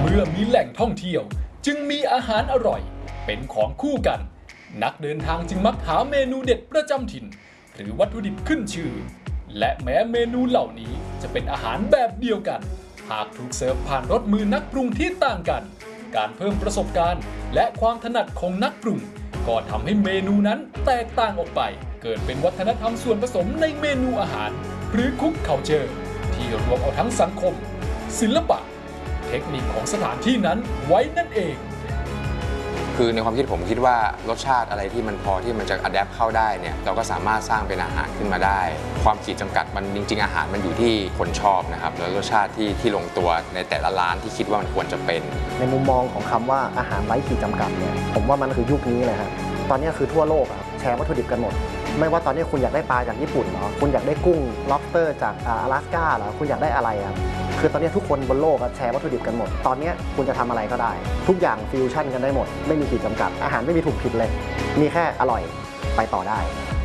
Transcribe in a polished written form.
มื่อมีแหล่งท่องเที่ยวจึงมีอาหารอร่อยเป็นของคู่กันนักเดินทางจึงมักหาเมนูเด็ดประจำถิ่นหรือวัตถุดิบขึ้นชื่อและแม้เมนูเหล่านี้จะเป็นอาหารแบบเดียวกันหากถูกเสิร์ฟผ่านรสมือนักปรุงที่ต่างกันการเพิ่มประสบการณ์และความถนัดของนักปรุงก็ทำให้เมนูนั้นแตกต่างออกไปเกิดเป็นวัฒนธรรมส่วนผสมในเมนูอาหารหรือคุกเคาเจอร์ที่รวมเอาทั้งสังคมศิลปะเทคนิคของสถานที่นั้นไว้นั่นเองคือในความคิดผมคิดว่ารสชาติอะไรที่มันพอที่มันจะอัดแอปเข้าได้เนี่ยเราก็สามารถสร้างเป็นอาหารขึ้นมาได้ความขีดจำกัดมันจริงๆอาหารมันอยู่ที่คนชอบนะครับแล้วรสชาติที่ลงตัวในแต่ละร้านที่คิดว่ามันควรจะเป็นในมุมมองของคำว่าอาหารไร้ขีดจำกัดเนี่ยผมว่ามันคือยุคนี้เลยครับตอนนี้คือทั่วโลกแชร์วัตถุดิบกันหมดไม่ว่าตอนนี้คุณอยากได้ปลาจากญี่ปุ่นเหรอคุณอยากได้กุ้ง lobster จาก阿拉斯ก้าเหรอคุณอยากได้อะไรคือตอนนี้ทุกคนบนโลกแชร์วัตถุดิบกันหมดตอนนี้คุณจะทำอะไรก็ได้ทุกอย่างฟิวชั่นกันได้หมดไม่มีขีดจำกัดอาหารไม่มีถูกผิดเลยมีแค่อร่อยไปต่อได้